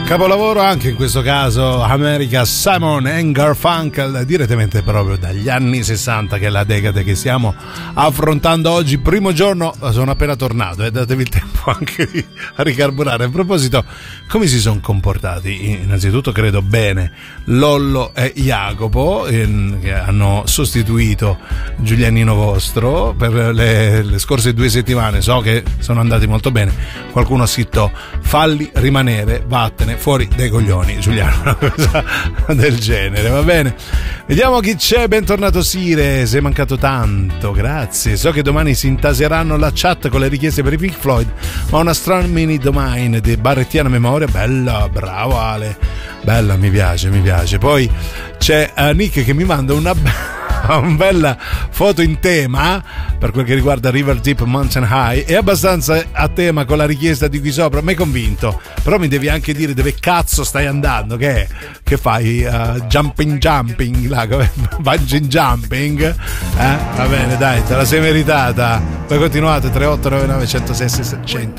Capolavoro anche in questo caso, America, Simon and Garfunkel, direttamente proprio dagli anni 60, che è la decade che stiamo affrontando oggi. Primo giorno, sono appena tornato, datevi il tempo anche di ricarburare. A proposito, come si sono comportati? Innanzitutto credo bene Lollo e Jacopo, che hanno sostituito Giulianino vostro per le scorse 2 settimane. So che sono andati molto bene. Qualcuno ha scritto: falli rimanere, vattene fuori dai coglioni, Giuliano, una cosa del genere. Va bene, vediamo chi c'è. Bentornato Sire, sei mancato tanto, grazie. So che domani si intaseranno la chat con le richieste per i Pink Floyd, ma una strong mini domain di Barrettiana Memoria, bella, bravo Ale, bella, mi piace. Poi c'è Nick che mi manda una bella foto in tema per quel che riguarda River Deep Mountain High. È abbastanza a tema con la richiesta di qui sopra, mi hai convinto, però mi devi anche dire dove cazzo stai andando, che fai jumping là, bungee jumping, va bene, dai, te la sei meritata. Poi continuate 3899 106 600.